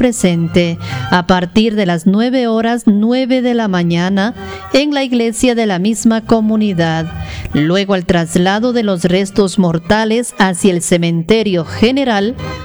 presente a partir de las 9:09 de la mañana en la iglesia de la misma comunidad. Luego el traslado de los restos mortales hacia el cementerio general